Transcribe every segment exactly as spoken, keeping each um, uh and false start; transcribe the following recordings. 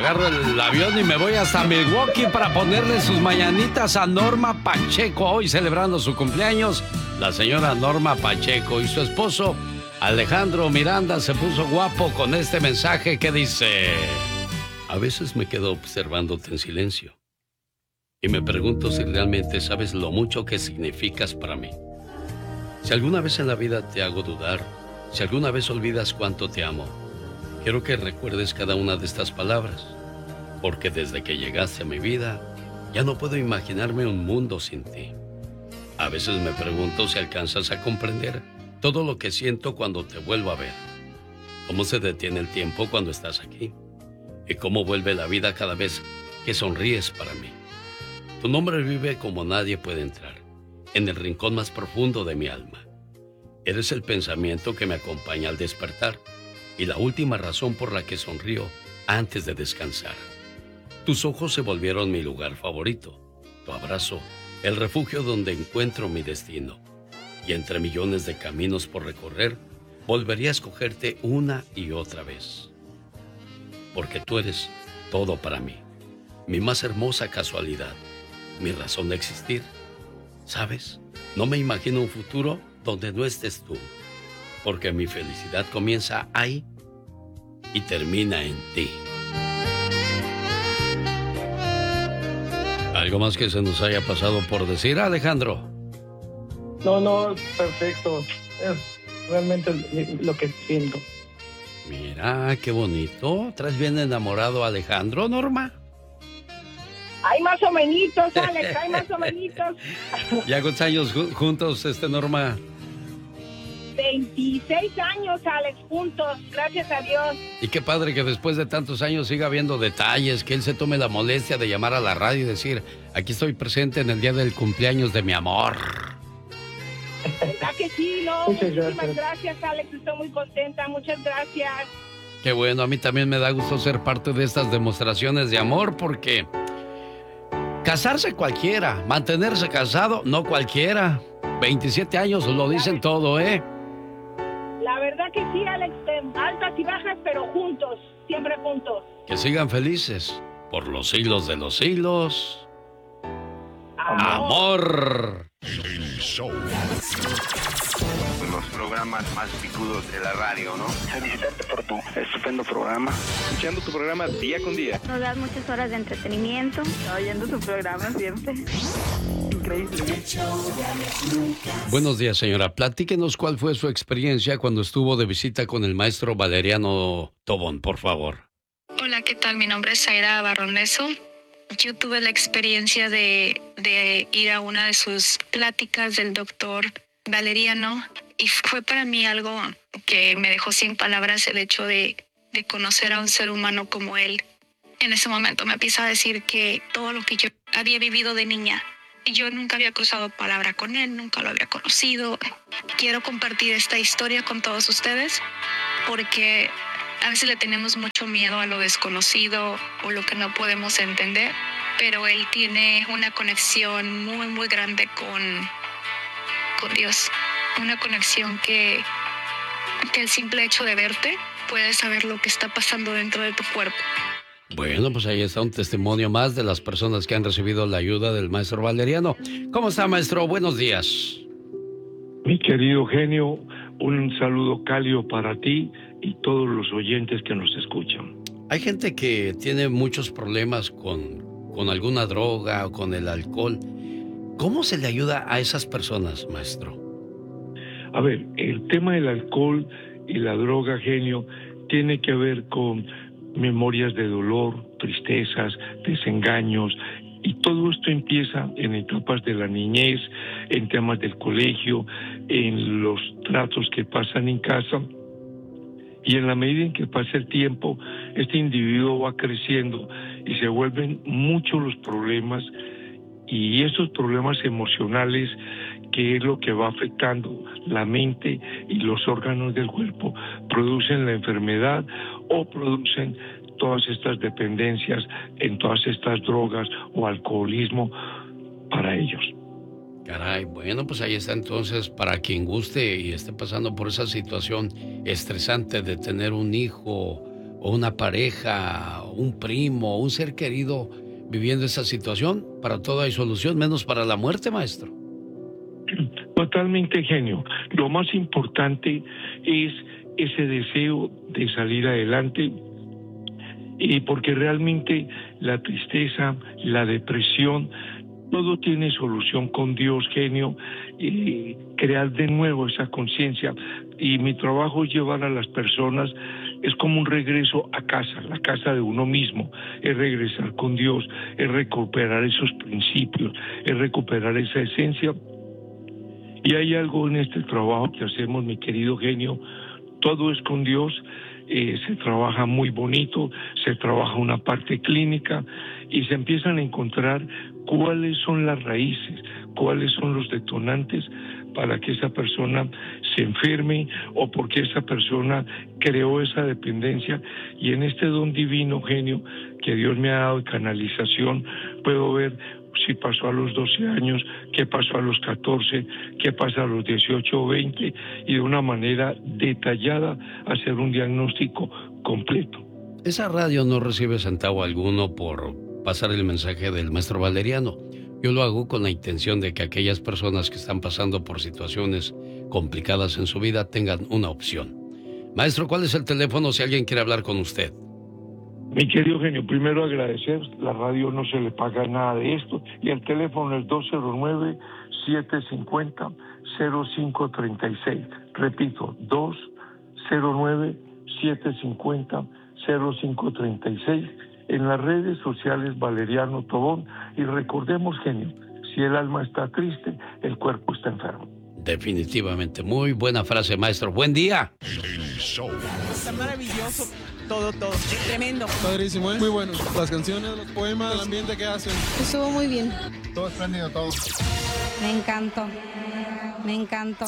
agarro el avión y me voy hasta Milwaukee para ponerle sus mañanitas a Norma Pacheco, hoy celebrando su cumpleaños. La señora Norma Pacheco y su esposo Alejandro Miranda se puso guapo con este mensaje que dice: a veces me quedo observándote en silencio y me pregunto si realmente sabes lo mucho que significas para mí. Si alguna vez en la vida te hago dudar, si alguna vez olvidas cuánto te amo, quiero que recuerdes cada una de estas palabras, porque desde que llegaste a mi vida, ya no puedo imaginarme un mundo sin ti. A veces me pregunto si alcanzas a comprender todo lo que siento cuando te vuelvo a ver. Cómo se detiene el tiempo cuando estás aquí. Y cómo vuelve la vida cada vez que sonríes para mí. Tu nombre vive como nadie puede entrar, en el rincón más profundo de mi alma. Eres el pensamiento que me acompaña al despertar y la última razón por la que sonrío antes de descansar. Tus ojos se volvieron mi lugar favorito, tu abrazo, el refugio donde encuentro mi destino. Y entre millones de caminos por recorrer, volvería a escogerte una y otra vez. Porque tú eres todo para mí, mi más hermosa casualidad, mi razón de existir. ¿Sabes? No me imagino un futuro donde no estés tú, porque mi felicidad comienza ahí y termina en ti. ¿Algo más que se nos haya pasado por decir, Alejandro? No, no, perfecto. Es realmente lo que siento. Mira, qué bonito. ¿Traes bien enamorado a Alejandro, Norma? Hay más o menitos, Alex, hay más o menitos. ¿Ya cuántos años juntos, este, Norma? veintiséis años, Alex, juntos, gracias a Dios. Y qué padre que después de tantos años siga habiendo detalles, que él se tome la molestia de llamar a la radio y decir: aquí estoy presente en el día del cumpleaños de mi amor. ¿Verdad que sí? No, muchas muchísimas gracias. gracias, Alex, estoy muy contenta, muchas gracias. Qué bueno, a mí también me da gusto ser parte de estas demostraciones de amor, porque casarse cualquiera, mantenerse casado no cualquiera. veintisiete años lo dicen todo, ¿eh? La verdad que sí, Alex, altas y bajas, pero juntos, siempre juntos. Que sigan felices por los siglos de los siglos. Amor. El show. Los programas más picudos de la radio, ¿no? Felicitarte por tu estupendo programa. Escuchando tu programa día con día. Nos das muchas horas de entretenimiento. Oyendo tu programa siempre. Increíble. Buenos días, señora. Platíquenos cuál fue su experiencia cuando estuvo de visita con el maestro Valeriano Tobón, por favor. Hola, ¿qué tal? Mi nombre es Zaira Barroneso. Yo tuve la experiencia de, de ir a una de sus pláticas del doctor Valeriano y fue para mí algo que me dejó sin palabras el hecho de, de conocer a un ser humano como él. En ese momento me empieza a decir que todo lo que yo había vivido de niña, yo nunca había cruzado palabra con él, nunca lo había conocido. Quiero compartir esta historia con todos ustedes porque a veces le tenemos mucho miedo a lo desconocido o lo que no podemos entender, pero él tiene una conexión muy, muy grande con, con Dios. Una conexión que, que el simple hecho de verte, puedes saber lo que está pasando dentro de tu cuerpo. Bueno, pues ahí está un testimonio más de las personas que han recibido la ayuda del maestro Valeriano. ¿Cómo está, maestro? Buenos días. Mi querido genio, un saludo cálido para ti y todos los oyentes que nos escuchan. Hay gente que tiene muchos problemas con, con alguna droga o con el alcohol. ¿Cómo se le ayuda a esas personas, maestro? A ver, el tema del alcohol y la droga, genio, tiene que ver con memorias de dolor, tristezas, desengaños, y todo esto empieza en etapas de la niñez, en temas del colegio, en los tratos que pasan en casa. Y en la medida en que pasa el tiempo, este individuo va creciendo y se vuelven muchos los problemas, y esos problemas emocionales, que es lo que va afectando la mente y los órganos del cuerpo, producen la enfermedad o producen todas estas dependencias en todas estas drogas o alcoholismo para ellos. Caray, bueno, pues ahí está entonces para quien guste y esté pasando por esa situación estresante de tener un hijo o una pareja, un primo, un ser querido viviendo esa situación? Para todo hay solución, menos para la muerte, maestro. Totalmente, genio. Lo más importante es ese deseo de salir adelante, y porque realmente la tristeza, la depresión, todo tiene solución con Dios, genio, y crear de nuevo esa conciencia. Y mi trabajo es llevar a las personas, es como un regreso a casa, la casa de uno mismo, es regresar con Dios, es recuperar esos principios, es recuperar esa esencia. Y hay algo en este trabajo que hacemos, mi querido genio, todo es con Dios. Eh, se trabaja muy bonito, se trabaja una parte clínica y se empiezan a encontrar cuáles son las raíces, cuáles son los detonantes para que esa persona se enferme o porque esa persona creó esa dependencia. Y en este don divino, genio, que Dios me ha dado de canalización, puedo ver si pasó a los doce años, qué pasó a los catorce, qué pasa a los dieciocho o veinte, y de una manera detallada hacer un diagnóstico completo. Esa radio no recibe centavo alguno por pasar el mensaje del maestro Valeriano. Yo lo hago con la intención de que aquellas personas que están pasando por situaciones complicadas en su vida tengan una opción. Maestro, ¿cuál es el teléfono si alguien quiere hablar con usted? Mi querido genio, primero agradecer, la radio no se le paga nada de esto, y el teléfono es dos cero nueve, siete cinco cero, cero cinco tres seis. Repito, dos cero nueve, siete cinco cero, cero cinco tres seis. En las redes sociales Valeriano Tobón, y recordemos, genio, si el alma está triste, el cuerpo está enfermo. Definitivamente, muy buena frase, maestro. Buen día. Está maravilloso. Todo, todo. Tremendo. Padrísimo, ¿eh? Muy bueno. Las canciones, los poemas, el ambiente que hacen. Estuvo muy bien. Todo espléndido, todo. Me encantó. Me encantó.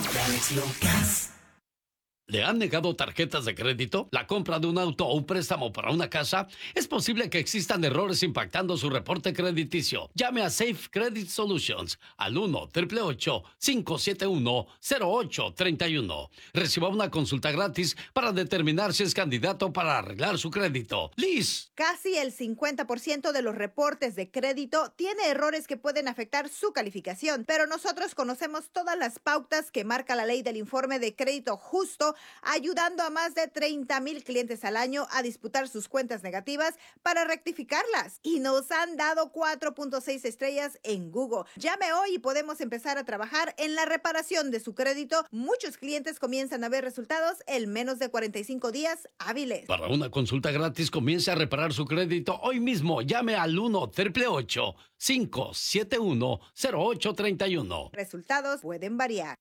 ¿Le han negado tarjetas de crédito, la compra de un auto o un préstamo para una casa? Es posible que existan errores impactando su reporte crediticio. Llame a Safe Credit Solutions al uno, ocho ocho ocho, cinco siete uno, cero ocho tres uno. Reciba una consulta gratis para determinar si es candidato para arreglar su crédito. Liz. Casi el cincuenta por ciento de los reportes de crédito tiene errores que pueden afectar su calificación, pero nosotros conocemos todas las pautas que marca la ley del informe de crédito justo, ayudando a más de treinta mil clientes al año a disputar sus cuentas negativas para rectificarlas. Y nos han dado cuatro punto seis estrellas en Google. Llame hoy y podemos empezar a trabajar en la reparación de su crédito. Muchos clientes comienzan a ver resultados en menos de cuarenta y cinco días hábiles. Para una consulta gratis, comience a reparar su crédito hoy mismo. Llame al uno, ocho ocho ocho, cinco siete uno, cero ocho tres uno. Resultados pueden variar.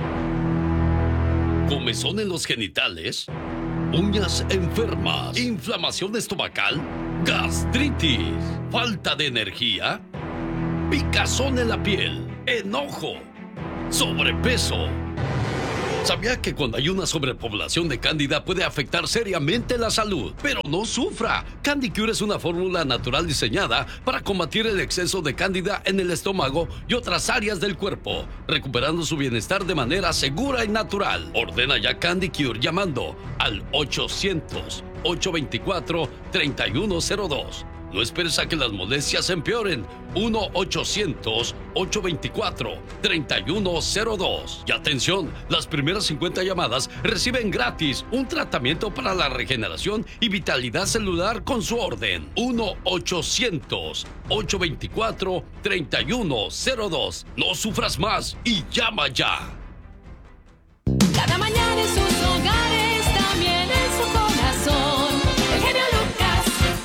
¿Comezón en los genitales? ¿Uñas enfermas? ¿Inflamación estomacal? ¿Gastritis? ¿Falta de energía? ¿Picazón en la piel? ¿Enojo? ¿Sobrepeso? ¿Sabía que cuando hay una sobrepoblación de cándida puede afectar seriamente la salud? Pero no sufra. Candy Cure es una fórmula natural diseñada para combatir el exceso de cándida en el estómago y otras áreas del cuerpo, recuperando su bienestar de manera segura y natural. Ordena ya Candy Cure llamando al ochocientos, ocho veinticuatro, treinta y uno cero dos. No esperes a que las molestias empeoren. uno ochocientos, ocho veinticuatro, treinta y uno cero dos. Y atención, las primeras cincuenta llamadas reciben gratis un tratamiento para la regeneración y vitalidad celular con su orden. uno ochocientos, ocho veinticuatro, treinta y uno cero dos. No sufras más y llama ya. Cada mañana en sus hogares, también en su corazón. El genio Lucas.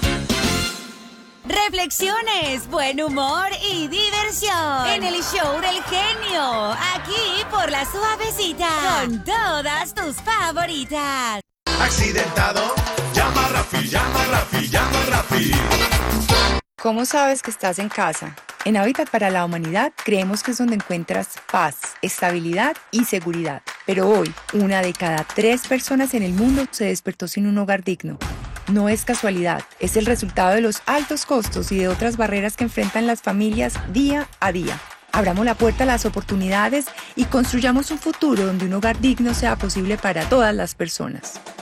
Reflexiones, buen humor y diversión en el show del genio, aquí por La Suavecita, con todas tus favoritas. Accidentado, llama a Rafi, llama a Rafi, llama a Rafi. ¿Cómo sabes que estás en casa? En Hábitat para la Humanidad creemos que es donde encuentras paz, estabilidad y seguridad. Pero hoy, una de cada tres personas en el mundo se despertó sin un hogar digno. No es casualidad, es el resultado de los altos costos y de otras barreras que enfrentan las familias día a día. Abramos la puerta a las oportunidades y construyamos un futuro donde un hogar digno sea posible para todas las personas.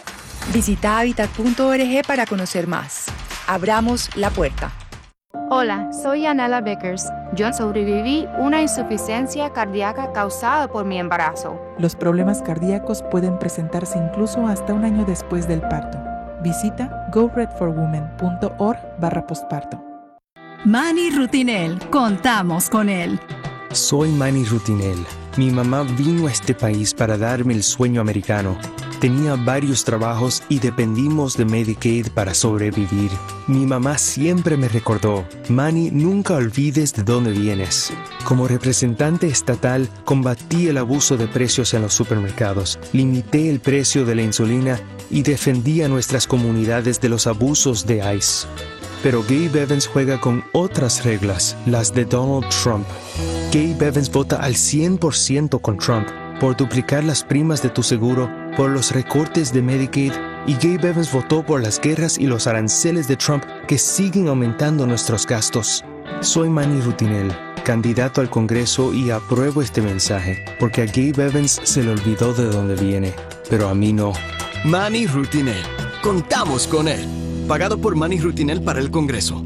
Visita hábitat punto org para conocer más. Abramos la puerta. Hola, soy Anela Vickers. Yo sobreviví una insuficiencia cardíaca causada por mi embarazo. Los problemas cardíacos pueden presentarse incluso hasta un año después del parto. Visita go red for women punto org barra postparto. Manny Rutinel, contamos con él. Soy Manny Rutinel. Mi mamá vino a este país para darme el sueño americano. Tenía varios trabajos y dependimos de Medicaid para sobrevivir. Mi mamá siempre me recordó, Manny, nunca olvides de dónde vienes. Como representante estatal, combatí el abuso de precios en los supermercados, limité el precio de la insulina y defendí a nuestras comunidades de los abusos de ICE. Pero Gabe Evans juega con otras reglas, las de Donald Trump. Gabe Evans vota al cien por ciento con Trump por duplicar las primas de tu seguro, por los recortes de Medicaid, y Gabe Evans votó por las guerras y los aranceles de Trump que siguen aumentando nuestros gastos. Soy Manny Rutinel, candidato al Congreso, y apruebo este mensaje, porque a Gabe Evans se le olvidó de dónde viene, pero a mí no. Manny Rutinel. Contamos con él. Pagado por Manny Rutinel para el Congreso.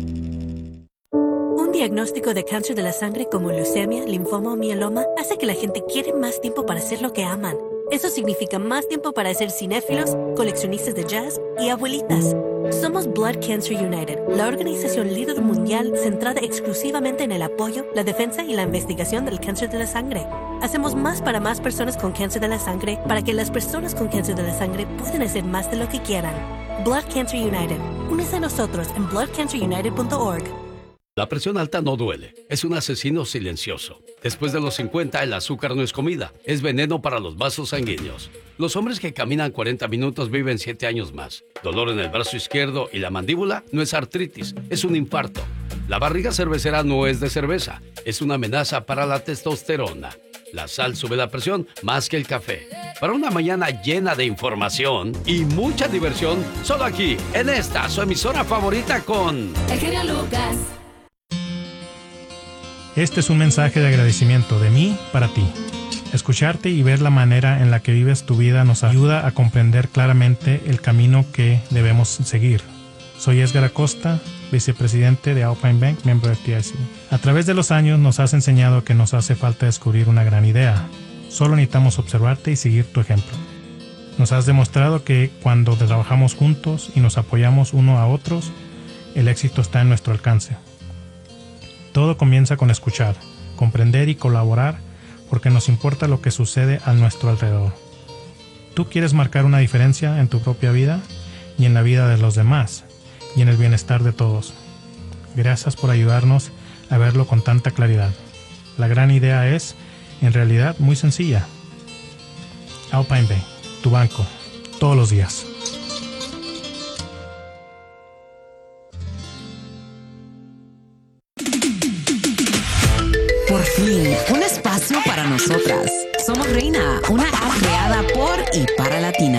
Un diagnóstico de cáncer de la sangre como leucemia, linfoma o mieloma hace que la gente quiere más tiempo para hacer lo que aman. Eso significa más tiempo para ser cinéfilos, coleccionistas de jazz y abuelitas. Somos Blood Cancer United, la organización líder mundial centrada exclusivamente en el apoyo, la defensa y la investigación del cáncer de la sangre. Hacemos más para más personas con cáncer de la sangre para que las personas con cáncer de la sangre puedan hacer más de lo que quieran. Blood Cancer United. Únese a nosotros en blood cancer united punto org. La presión alta no duele, es un asesino silencioso. Después de los cincuenta, el azúcar no es comida, es veneno para los vasos sanguíneos. Los hombres que caminan cuarenta minutos viven siete años más. Dolor en el brazo izquierdo y la mandíbula no es artritis, es un infarto. La barriga cervecera no es de cerveza, es una amenaza para la testosterona. La sal sube la presión más que el café. Para una mañana llena de información y mucha diversión, solo aquí, en esta, su emisora favorita con... El genio Lucas. Este es un mensaje de agradecimiento de mí para ti. Escucharte y ver la manera en la que vives tu vida nos ayuda a comprender claramente el camino que debemos seguir. Soy Edgar Acosta, vicepresidente de Alpine Bank, miembro de F D I C. A través de los años nos has enseñado que nos hace falta descubrir una gran idea. Solo necesitamos observarte y seguir tu ejemplo. Nos has demostrado que cuando trabajamos juntos y nos apoyamos uno a otros, el éxito está en nuestro alcance. Todo comienza con escuchar, comprender y colaborar porque nos importa lo que sucede a nuestro alrededor. Tú quieres marcar una diferencia en tu propia vida y en la vida de los demás y en el bienestar de todos. Gracias por ayudarnos a verlo con tanta claridad. La gran idea es, en realidad, muy sencilla. Alpine Bank, tu banco, todos los días. Por fin, un espacio para nosotras. Somos Reina, una app creada por y para latinas.